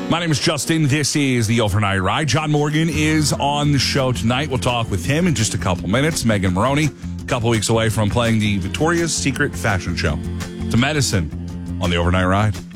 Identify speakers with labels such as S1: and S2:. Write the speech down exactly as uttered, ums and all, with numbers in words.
S1: My name is Justin. This is the Overnight Ride. John Morgan is on the show tonight. We'll talk with him in just a couple minutes. Megan Maroney, a couple weeks away from playing the Victoria's Secret fashion show. To medicine on the Overnight Ride.